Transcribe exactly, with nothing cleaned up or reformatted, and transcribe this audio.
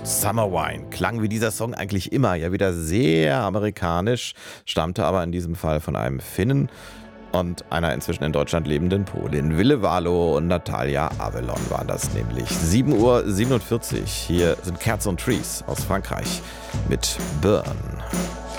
Summer Wine. Klang wie dieser Song eigentlich immer, ja wieder sehr amerikanisch, stammte aber in diesem Fall von einem Finnen und einer inzwischen in Deutschland lebenden Polin. Ville Valo und Natalia Avelon waren das nämlich. sieben Uhr siebenundvierzig. Hier sind Cats on Trees aus Frankreich mit Burn.